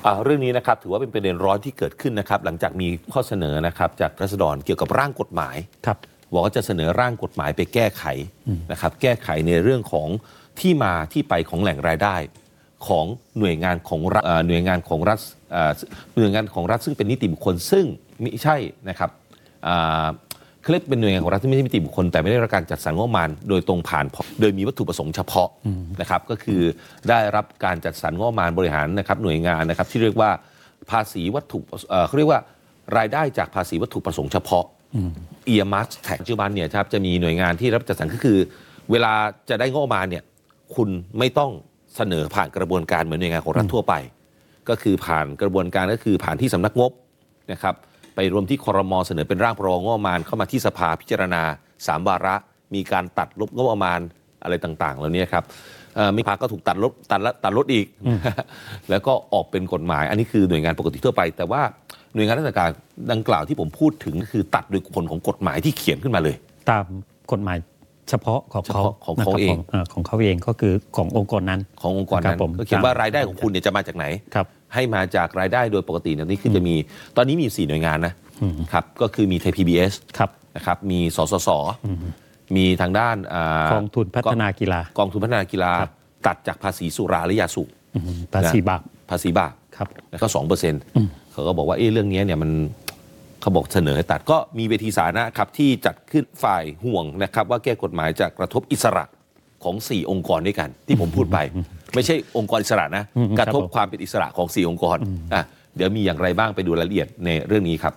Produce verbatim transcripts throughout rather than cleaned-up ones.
เรื่องนี้นะครับถือว่าเป็นประเด็นร้อนที่เกิดขึ้นนะครับหลังจากมีข้อเสนอนะครับจากราษฎรเกี่ยวกับร่างกฎหมายครับบอกว่าจะเสนอร่างกฎหมายไปแก้ไขนะครับแก้ไขในเรื่องของที่มาที่ไปของแหล่งรายได้ของหน่วยงานของรัฐหน่วยงานของรัฐหน่วยงานของรัฐซึ่งเป็นนิติบุคคลซึ่งไม่ใช่นะครับเขาเรียกเป็นหน่วยงานของรัฐที่ไม่ใช่นิติบุคคลแต่ไม่ได้รับการจัดสรรงบประมาณโดยตรงผ่านโดยมีวัตถุประสงค์เฉพาะนะครับก็คือได้รับการจัดสรรงบประมาณบริหารนะครับหน่วยงานนะครับที่เรียกว่าภาษีวัตถุเขาเรียกว่ารายได้จากภาษีวัตถุประสงค์เฉพาะเอียมาร์คแท็กปัจจุบันเนี่ยครับจะมีหน่วยงานที่รับจัดสรรก็คือเวลาจะได้งบประมาณเนี่ยคุณไม่ต้องเสนอผ่านกระบวนการเหมือนหน่วยงานของรัฐทั่วไปก็คือผ่านกระบวนการก็คือผ่านที่สำนักงบนะครับไปรวมที่ครม.เสนอเป็นร่างพรบงบประมาณเข้ามาที่สภาพิจารณาสามวาระมีการตัดลดงบประมาณอะไรต่างๆเหล่านี้ครับมีภาคก็ถูกตัดลดตัดตัดลดอีก แล้วก็ออกเป็นกฎหมายอันนี้คือหน่วยงานปกติทั่วไปแต่ว่าหน่วยงานราชการดังกล่าวที่ผมพูดถึงคือตัดโดยผลของกฎหมายที่เขียนขึ้นมาเลยตามกฎหมายเฉพาะของเขาของเขาเองของเขาเองก็คือขององค์กรนั้นขององค์กรนั้นก็เขียนว่ารายได้ของคุณเนี่ยจะมาจากไหนให้มาจากรายได้โดยปกติเนี่ยนี่คือจะมีตอนนี้มีสี่หน่วยงานนะครับก็คือมีไทย พี บี เอส นะครับมีสสสมีทางด้านกองทุนพัฒนากีฬากองทุนพัฒนากีฬาตัดจากภาษีสุราและยาสูบภาษีบาปภาษีบาปแล้วก็สองเปอร์เซ็นต์เขาก็บอกว่าเอ๊ะเรื่องนี้เนี่ยมันเขาบอกเสนอให้ตัดก็มีเวทีสาธารณะครับที่จัดขึ้นฝ่ายห่วงนะครับว่าแก้กฎหมายจะกระทบอิสระของสี่องค์กรด้วยกันที่ผมพูดไปไม่ใช่องค์กรอิสระนะกระทบความเป็นอิสระของสี่องค์กรอ่ะเดี๋ยวมีอย่างไรบ้างไปดูรายละเอียดในเรื่องนี้ครับ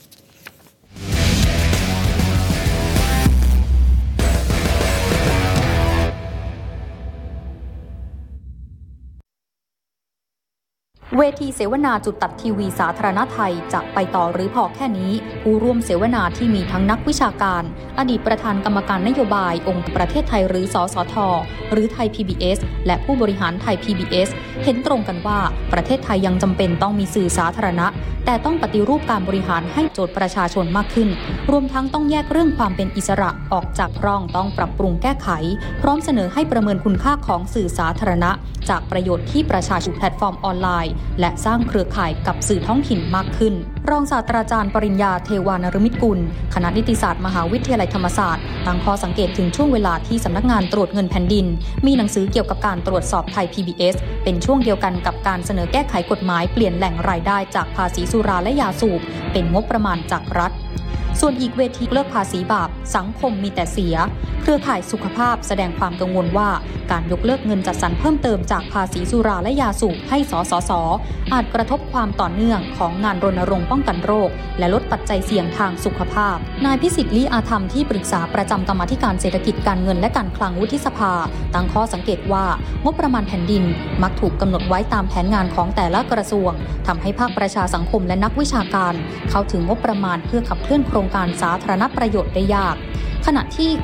เวทีเสวนาจุดตัดทีวีสาธารณะไทยจะไปต่อหรือพอแค่นี้ผู้ร่วมเสวนาที่มีทั้งนักวิชาการอดีตประธานกรรมการนโยบายองค์ประเทศไทยหรือสสท.หรือไทย พี บี เอส และผู้บริหารไทย พี บี เอส เห็นตรงกันว่าประเทศไทยยังจำเป็นต้องมีสื่อสาธารณะแต่ต้องปฏิรูปการบริหารให้โจทย์ประชาชนมากขึ้นรวมทั้งต้องแยกเรื่องความเป็นอิสระออกจากร่องต้องปรับปรุงแก้ไขพร้อมเสนอให้ประเมินคุณค่าของสื่อสาธารณะจากประโยชน์ที่ประชาชนแพลตฟอร์มออนไลน์และสร้างเครือข่ายกับสื่อท้องถิ่นมากขึ้นรองศาสตราจารย์ปริญญาเทวานฤมิตกุลคณะนิติศาสตร์มหาวิทยาลัยธรรมศาสตร์ตั้งข้อสังเกตถึงช่วงเวลาที่สำนักงานตรวจเงินแผ่นดินมีหนังสือเกี่ยวกับการตรวจสอบไทย พี บี เอส เป็นช่วงเดียวกันกับการเสนอแก้ไขกฎหมายเปลี่ยนแหล่งรายได้จากภาษีสุราและยาสูบเป็นงบประมาณจากรัฐส่วนอีกเวทีเลิกภาษีบาปสังคมมีแต่เสียเครือข่ายสุขภาพแสดงความกังวลว่าการยกเลิกเงินจัดสรรเพิ่มเติมจากภาษีสุราและยาสูบให้สสส.อาจกระทบความต่อเนื่องของงานรณรงค์ป้องกันโรคและลดปัจจัยเสี่ยงทางสุขภาพนายพิสิทธิ์ลี้อาธรรมที่ปรึกษาประจำกรรมาธิการเศรษฐกิจการเงินและการคลังวุฒิสภาตั้งข้อสังเกตว่างบประมาณแผ่นดินมักถูกกำหนดไว้ตามแผนงานของแต่ละกระทรวงทำให้ภาคประชาสังคมและนักวิชาการเข้าถึงงบประมาณเพื่อขับเคลื่อนโครงการสาธารณประโยชน์ได้ยากขณะที่